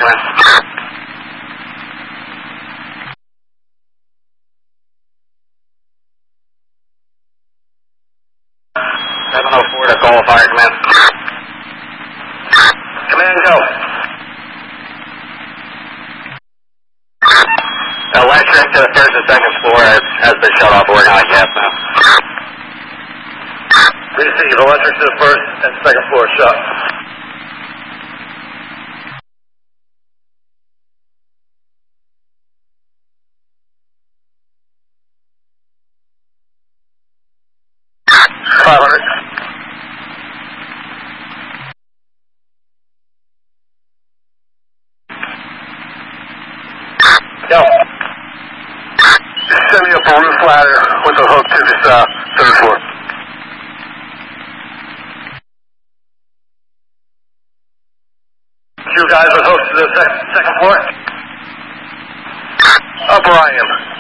man. 704 to call fire command. Command, go. Electric to the first and second floor has been shut off. We're not gas now. Receive. Electric to the first and second floor shut. Go. Just send me up a roof ladder with a hook to this third floor. You guys with hooks to the second floor? Up where I am.